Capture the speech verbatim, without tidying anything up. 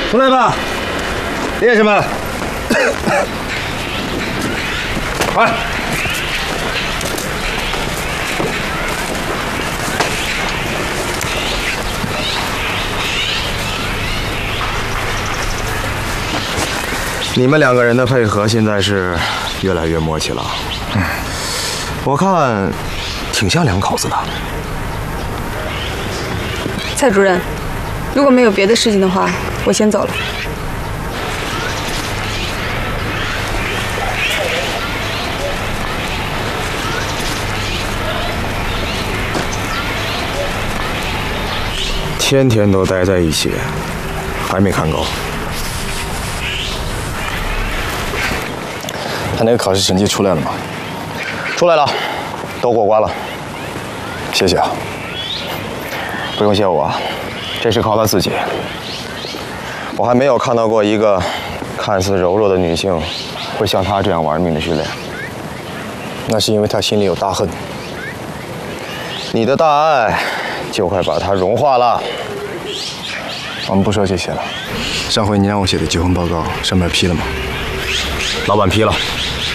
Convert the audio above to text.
出来吧，烈士们！快！你们两个人的配合现在是越来越默契了。嗯，我看挺像两口子的。 蔡主任，如果没有别的事情的话，我先走了。 天天都待在一起，还没看够。 他那个考试成绩出来了吗？ 出来了，都过关了。 谢谢啊。 不用谢我，这是靠他自己。我还没有看到过一个看似柔弱的女性会像她这样玩命的训练。 那是因为他心里有大恨。 你的大爱就快把它融化了。 我们不说这些了。上回你让我写的结婚报告，上面批了吗？ 老板批了。